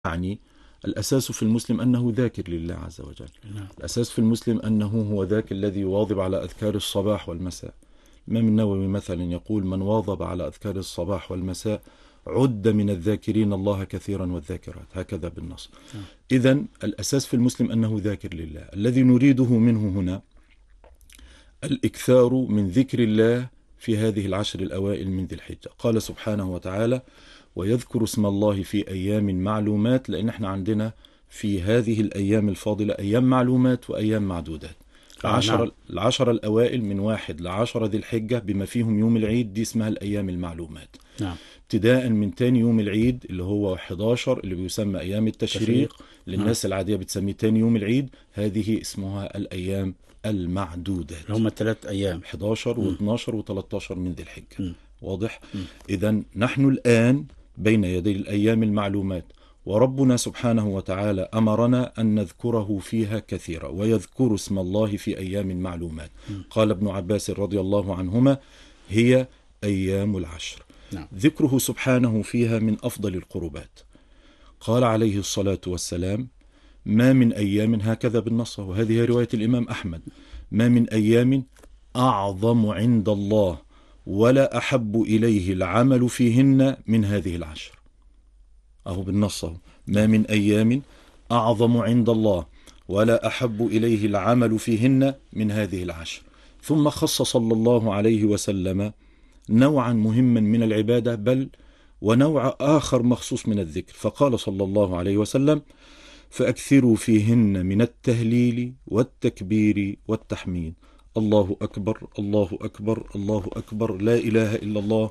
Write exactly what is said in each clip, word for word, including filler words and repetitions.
يعني الأساس في المسلم أنه ذاكر لله عز وجل. نعم. الأساس في المسلم أنه هو ذاك الذي يواظب على أذكار الصباح والمساء. الإمام النووي مثلا يقول: من واظب على أذكار الصباح والمساء عد من الذاكرين الله كثيرا والذاكرات، هكذا بالنص. نعم. إذن الأساس في المسلم أنه ذاكر لله. الذي نريده منه هنا الإكثار من ذكر الله في هذه العشر الأوائل من ذي الحجة. قال سبحانه وتعالى: ويذكر اسم الله في أيام معلومات، لأن احنا عندنا في هذه الأيام الفاضلة أيام معلومات وأيام معدودات. العشر, نعم. العشر الأوائل من واحد لعشر ذي الحجة بما فيهم يوم العيد، دي اسمها الأيام المعلومات. نعم. ابتداء من تاني يوم العيد اللي هو حداشر اللي بيسمى أيام التشريق، للناس نعم. العادية بتسميه تاني يوم العيد، هذه اسمها الأيام المعدودات. هم الثلاث أيام حداشر واثناشر وثلاثة عشر من ذي الحجة. م. واضح؟ إذن نحن الآن بين يدي الأيام المعلومات، وربنا سبحانه وتعالى أمرنا أن نذكره فيها كثيرا، ويذكر اسم الله في أيام معلومات. م. قال ابن عباس رضي الله عنهما: هي أيام العشر. نعم. ذكره سبحانه فيها من أفضل القربات. قال عليه الصلاة والسلام: ما من أيام، هكذا بالنص، وهذه رواية الإمام أحمد: ما من أيام أعظم عند الله ولا أحب إليه العمل فيهن من هذه العشر. أهو بالنص، ما من أيام أعظم عند الله ولا أحب إليه العمل فيهن من هذه العشر. ثم خص صلى الله عليه وسلم نوعا مهما من العبادة، بل ونوع آخر مخصوص من الذكر، فقال صلى الله عليه وسلم: فأكثروا فيهن من التهليل والتكبير والتحميد، الله أكبر الله أكبر الله أكبر، لا إله إلا الله،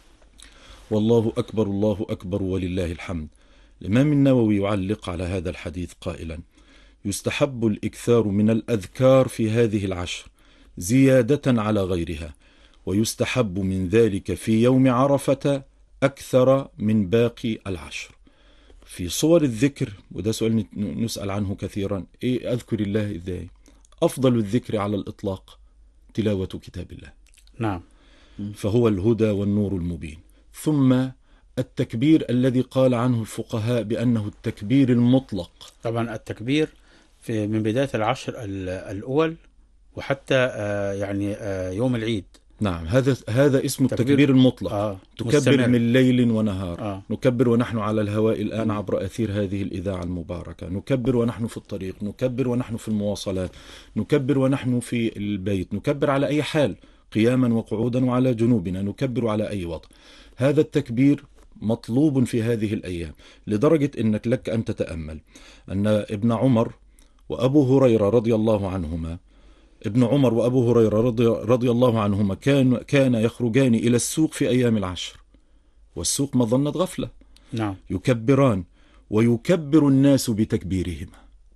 والله أكبر الله أكبر ولله الحمد. الإمام النووي يعلق على هذا الحديث قائلا: يستحب الإكثار من الأذكار في هذه العشر زيادة على غيرها، ويستحب من ذلك في يوم عرفة أكثر من باقي العشر. في صور الذكر، وده سؤال نسأل عنه كثيرا: إيه أذكر الله إزاي؟ أفضل الذكر على الإطلاق تلاوة كتاب الله. نعم. فهو الهدى والنور المبين. ثم التكبير الذي قال عنه الفقهاء بأنه التكبير المطلق. طبعا التكبير في من بداية العشر الأول وحتى آه يعني آه يوم العيد. نعم، هذا هذا اسم التكبير المطلق. آه تكبر مستمر. من ليل ونهار. آه. نكبر ونحن على الهواء الآن م. عبر أثير هذه الإذاعة المباركة، نكبر ونحن في الطريق، نكبر ونحن في المواصلات، نكبر ونحن في البيت، نكبر على أي حال، قياما وقعودا وعلى جنوبنا، نكبر على أي وضع. هذا التكبير مطلوب في هذه الأيام، لدرجة أنك لك أن تتأمل أن ابن عمر وأبو هريرة رضي الله عنهما ابن عمر وأبو هريرة رضي, رضي الله عنهما كان, كان يخرجان إلى السوق في أيام العشر، والسوق مظنة غفلة. نعم. يكبران ويكبر الناس بتكبيرهما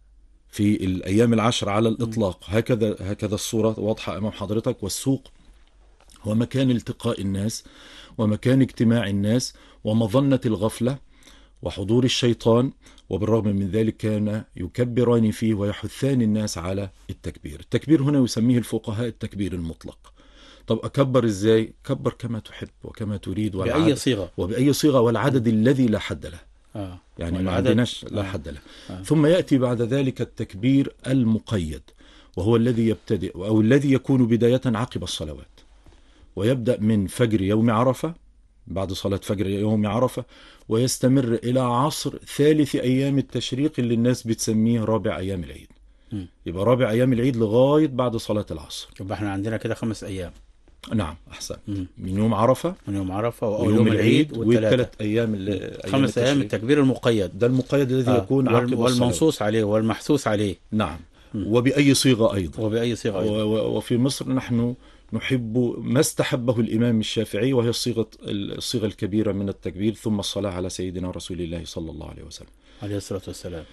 في الأيام العشر على الإطلاق. هكذا هكذا الصورة واضحة أمام حضرتك. والسوق هو مكان التقاء الناس ومكان اجتماع الناس ومظنة الغفلة وحضور الشيطان، وبالرغم من ذلك كان يكبران فيه ويحثان الناس على التكبير. التكبير هنا يسميه الفقهاء التكبير المطلق. طب أكبر إزاي؟ كبر كما تحب وكما تريد، بأي صيغة وبأي صيغة، والعدد الذي لا حد له. آه. يعني ما عندناش لا آه. حد له. آه. ثم يأتي بعد ذلك التكبير المقيد، وهو الذي يبتدئ أو الذي يكون بداية عقب الصلوات، ويبدأ من فجر يوم عرفة، بعد صلاة فجر يوم عرفة، ويستمر إلى عصر ثالث أيام التشريق اللي الناس بتسميه رابع أيام العيد. م. يبقى رابع أيام العيد لغاية بعد صلاة العصر. يبقى احنا عندنا كده خمس أيام. نعم أحسن. م. من يوم عرفة من يوم عرفة ويوم يوم العيد والثلاث أيام خمس أيام التكبير المقيد، ده المقيد الذي آه. يكون عقب والمنصوص عليه والمحسوس عليه. نعم. م. وبأي صيغة أيضا. وبأي صيغة أيضا. وفي مصر نحن نحب ما استحبه الإمام الشافعي، وهي الصيغة الصيغة الكبيرة من التكبير، ثم الصلاة على سيدنا رسول الله صلى الله عليه وسلم عليه الصلاة والسلام.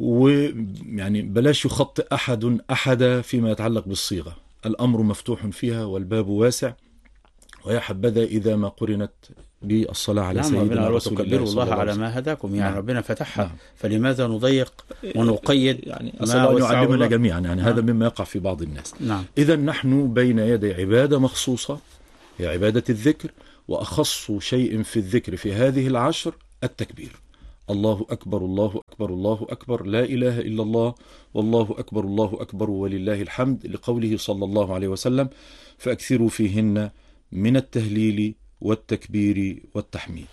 ويعني بلاش يخطئ أحد أحد فيما يتعلق بالصيغة، الأمر مفتوح فيها والباب واسع، ويا حبذا إذا ما قرنت بالصلاة على نعم سيدنا رسول الله صلى الله عليه وسلم. على ما هداكم، يعني نعم. ربنا فتحها. نعم. فلماذا نضيق ونقيد؟ يعني أسأل أن يعلمنا جميعا، يعني نعم. هذا مما يقع في بعض الناس. نعم. إذا نحن بين يدي عبادة مخصوصة، هي عبادة الذكر، وأخص شيء في الذكر في هذه العشر التكبير. الله أكبر الله أكبر الله أكبر، لا إله إلا الله، والله أكبر الله أكبر ولله الحمد، لقوله صلى الله عليه وسلم: فأكثروا فيهن من التهليل والتكبير والتحميد.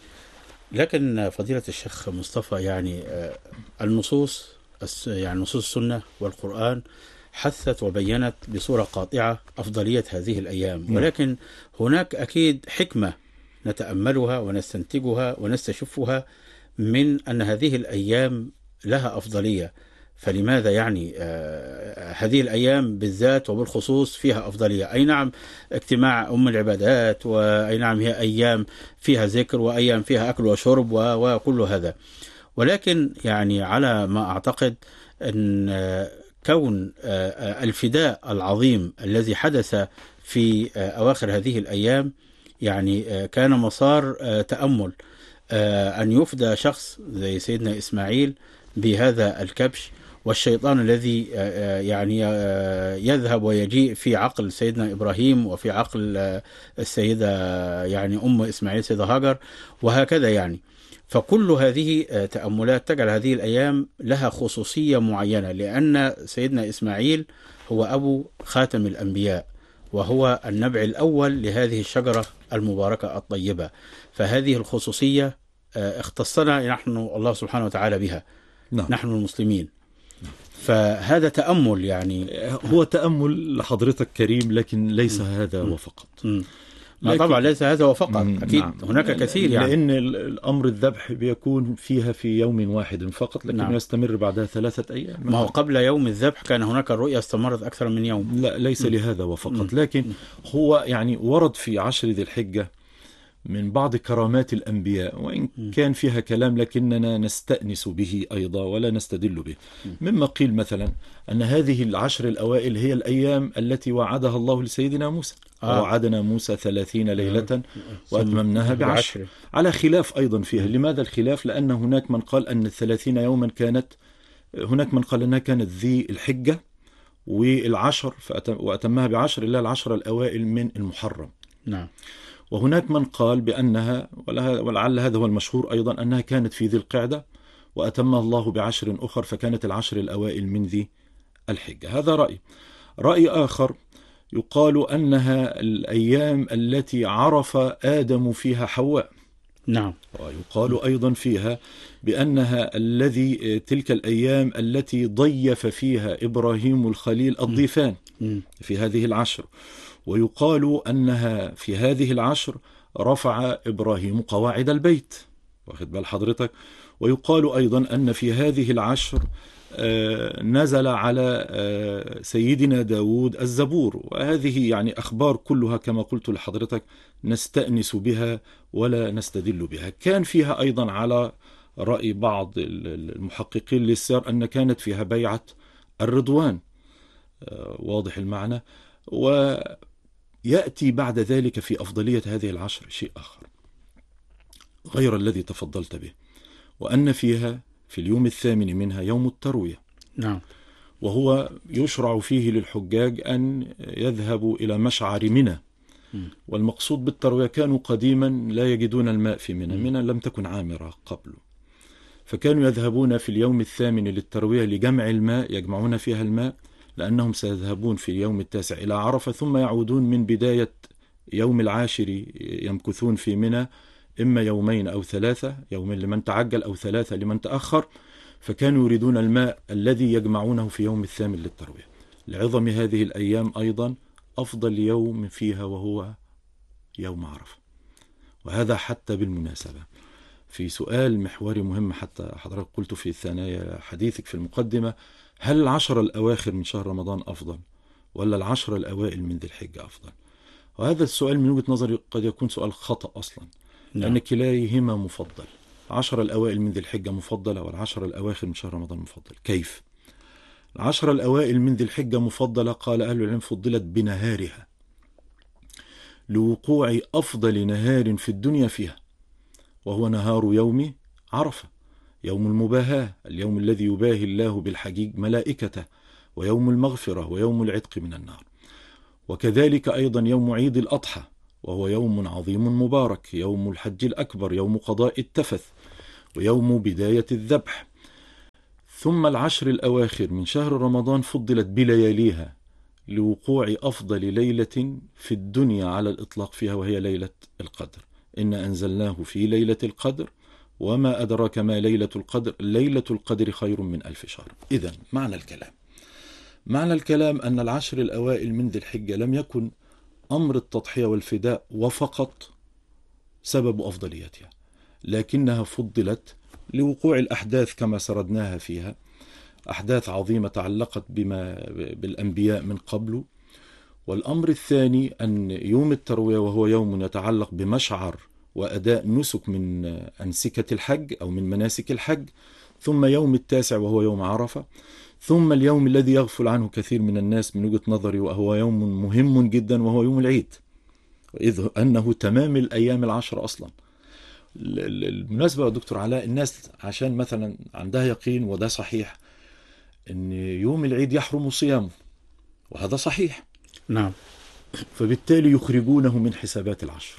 لكن فضيلة الشيخ مصطفى، يعني النصوص يعني نصوص السنة والقرآن حثت وبينت بصورة قاطعة أفضلية هذه الأيام، ولكن هناك أكيد حكمة نتأملها ونستنتجها ونستشفها من أن هذه الأيام لها أفضلية. فلماذا يعني آه هذه الأيام بالذات وبالخصوص فيها أفضلية؟ أي نعم اجتماع أم العبادات، وأي نعم هي أيام فيها ذكر، وأيام فيها أكل وشرب وكل هذا، ولكن يعني على ما أعتقد أن آه كون آه الفداء العظيم الذي حدث في آه أواخر هذه الأيام يعني آه كان مسار آه تأمل، آه أن يفدى شخص زي سيدنا إسماعيل بهذا الكبش، والشيطان الذي يعني يذهب ويجيء في عقل سيدنا إبراهيم وفي عقل السيدة يعني أم إسماعيل سيدة هاجر، وهكذا يعني. فكل هذه تأملات تجعل هذه الأيام لها خصوصية معينة، لأن سيدنا إسماعيل هو أبو خاتم الأنبياء، وهو النبع الأول لهذه الشجرة المباركة الطيبة، فهذه الخصوصية اختصنا نحن الله سبحانه وتعالى بها. نعم. نحن المسلمين. فهذا تأمل، يعني هو تأمل لحضرتك كريم، لكن ليس م. هذا وفقط. ما طبعا ليس هذا وفقط، أكيد نعم. هناك كثير يعني، لأن الأمر الذبح بيكون فيها في يوم واحد فقط، لكن نعم. يستمر بعدها ثلاثة أيام. ما هو قبل يوم الذبح كان هناك الرؤية استمرت أكثر من يوم. لا، ليس م. لهذا وفقط، لكن هو يعني ورد في عشر ذي الحجة من بعض كرامات الأنبياء، وإن كان فيها كلام لكننا نستأنس به أيضا ولا نستدل به. مما قيل مثلا أن هذه العشر الأوائل هي الأيام التي وعدها الله لسيدنا موسى، آه. ووعدنا موسى ثلاثين ليلة وأتممناها بعشر، على خلاف أيضا فيها. لماذا الخلاف؟ لأن هناك من قال أن الثلاثين يوما كانت، هناك من قال أنها كانت ذي الحجة والعشر وأتمها بعشر، إلا العشر الأوائل من المحرم. نعم. وهناك من قال بأنها، ولعل هذا هو المشهور أيضا، أنها كانت في ذي القعدة وأتمها الله بعشر أخر، فكانت العشر الأوائل من ذي الحجة. هذا رأي. رأي آخر يقال أنها الأيام التي عرف آدم فيها حواء. نعم. ويقال أيضا فيها بأنها الذي تلك الأيام التي ضيف فيها إبراهيم الخليل الضيفان في هذه العشر. ويقال أنها في هذه العشر رفع إبراهيم قواعد البيت، واخد بال حضرتك. ويقال أيضا أن في هذه العشر نزل على سيدنا داود الزبور. وهذه يعني أخبار كلها كما قلت لحضرتك نستأنس بها ولا نستدل بها. كان فيها أيضا على رأي بعض المحققين للسير أن كانت فيها بيعة الرضوان، واضح المعنى. ويأتي بعد ذلك في أفضلية هذه العشر شيء آخر غير الذي تفضلت به، وأن فيها في اليوم الثامن منها يوم التروية. نعم. وهو يشرع فيه للحجاج أن يذهبوا إلى مشعر منى. والمقصود بالتروية كانوا قديما لا يجدون الماء في منى، منى لم تكن عامرة قبل، فكانوا يذهبون في اليوم الثامن للتروية لجمع الماء، يجمعون فيها الماء، لأنهم سيذهبون في اليوم التاسع إلى عرفة، ثم يعودون من بداية يوم العاشر يمكثون في منى إما يومين أو ثلاثة، يومين لمن تعجل أو ثلاثة لمن تأخر. فكانوا يريدون الماء الذي يجمعونه في يوم الثامن للتروية. لعظم هذه الأيام أيضا أفضل يوم فيها وهو يوم عرفة. وهذا حتى بالمناسبة في سؤال محوري مهم، حتى حضرتك قلت في ثنايا حديثك في المقدمة: هل العشر الأواخر من شهر رمضان أفضل ولا العشر الأوائل من ذي الحجة أفضل؟ وهذا السؤال من وجهة نظري قد يكون سؤال خطأ أصلا، لأن كلاهما مفضل. العشر الأوائل من ذي الحجة مفضلة، والعشر الأواخر من شهر رمضان مفضل. كيف؟ العشر الأوائل من ذي الحجة مفضلة، قال أهل العلم فضلت بنهارها لوقوع أفضل نهار في الدنيا فيها، وهو نهار يوم عرفة، يوم المباهاة، اليوم الذي يباهي الله بالحجيج ملائكته، ويوم المغفرة، ويوم العتق من النار. وكذلك أيضا يوم عيد الأضحى، وهو يوم عظيم مبارك، يوم الحج الأكبر، يوم قضاء التفث. ويوم بداية الذبح. ثم العشر الأواخر من شهر رمضان فضلت بلياليها لوقوع أفضل ليلة في الدنيا على الإطلاق فيها، وهي ليلة القدر. إنا أنزلناه في ليلة القدر وما أدراك ما ليلة القدر، ليلة القدر خير من ألف شهر. إذن معنى الكلام معنى الكلام أن العشر الأوائل من ذي الحجة لم يكن أمر التضحية والفداء وفقط سبب أفضليتها، لكنها فضلت لوقوع الأحداث كما سردناها فيها، أحداث عظيمة تعلقت بما بالأنبياء من قبل. والأمر الثاني أن يوم التروية وهو يوم يتعلق بمشعر وأداء نسك من أنسكة الحج أو من مناسك الحج، ثم يوم التاسع وهو يوم عرفة، ثم اليوم الذي يغفل عنه كثير من الناس من وجهة نظري وهو يوم مهم جدا وهو يوم العيد، إذ أنه تمام الأيام العشر أصلا. المناسبة يا دكتور علاء، الناس عشان مثلا عندها يقين وده صحيح أن يوم العيد يحرم صيامه، وهذا صحيح، نعم، فبالتالي يخرجونه من حسابات العشر.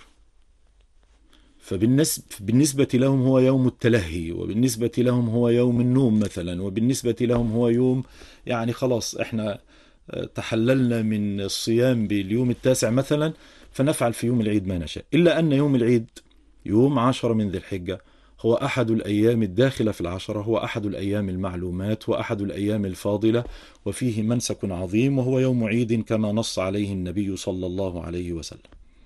فبالنسبة لهم هو يوم التلهي، وبالنسبة لهم هو يوم النوم مثلا، وبالنسبة لهم هو يوم يعني خلاص احنا تحللنا من الصيام باليوم التاسع مثلا، فنفعل في يوم العيد ما نشاء. إلا أن يوم العيد يوم عشر من ذي الحجة هو أحد الأيام الداخلة في العشرة، هو أحد الأيام المعلومات وأحد الأيام الفاضلة، وفيه منسك عظيم وهو يوم عيد كما نص عليه النبي صلى الله عليه وسلم.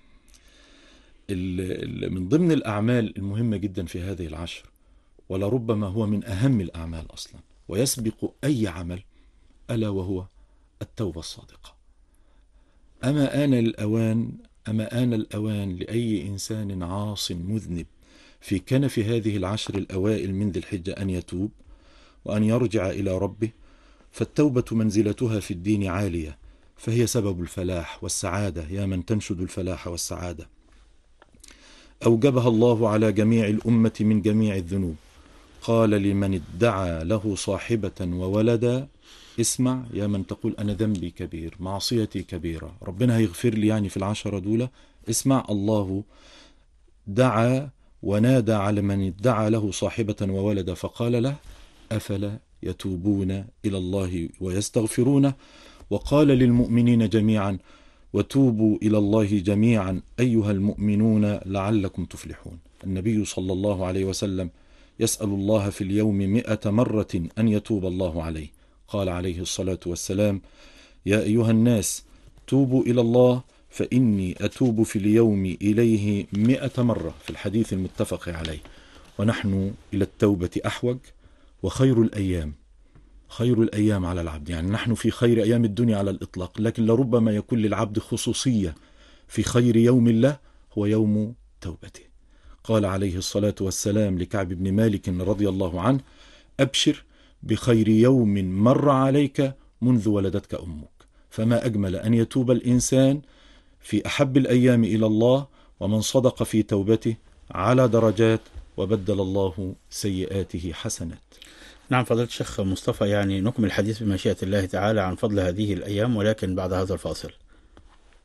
من ضمن الأعمال المهمة جدا في هذه العشر، ولربما هو من أهم الأعمال أصلا ويسبق أي عمل، ألا وهو التوبة الصادقة. أما آن الأوان أما آن الأوان لأي إنسان عاص مذنب في كنف هذه العشر الأوائل من ذي الحجة أن يتوب وأن يرجع إلى ربه، فالتوبة منزلتها في الدين عالية، فهي سبب الفلاح والسعادة. يا من تنشد الفلاح والسعادة، أوجبها الله على جميع الأمة من جميع الذنوب. قال لمن ادعى له صاحبة وولدا: اسمع يا من تقول أنا ذنبي كبير، معصيتي كبيرة، ربنا هيغفر لي يعني في العشرة دولة. اسمع، الله دعا ونادى على من ادعى له صاحبة وولدا فقال له: أفلا يتوبون إلى الله ويستغفرونه. وقال للمؤمنين جميعا: وتوبوا إلى الله جميعا أيها المؤمنون لعلكم تفلحون. النبي صلى الله عليه وسلم يسأل الله في اليوم مئة مرة أن يتوب الله عليه. قال عليه الصلاة والسلام: يا أيها الناس توبوا إلى الله فإني أتوب في اليوم إليه مئة مرة، في الحديث المتفق عليه. ونحن إلى التوبة أحوج، وخير الأيام خير الأيام على العبد، يعني نحن في خير أيام الدنيا على الإطلاق، لكن لربما يكون للعبد خصوصية في خير يوم له هو يوم توبته. قال عليه الصلاة والسلام لكعب بن مالك رضي الله عنه: أبشر بخير يوم مر عليك منذ ولدتك أمك. فما أجمل أن يتوب الإنسان في أحب الأيام إلى الله، ومن صدق في توبته على درجات وبدل الله سيئاته حسنات. نعم فضيلة الشيخ مصطفى، يعني نكمل الحديث بمشيئة الله تعالى عن فضل هذه الأيام، ولكن بعد هذا الفاصل.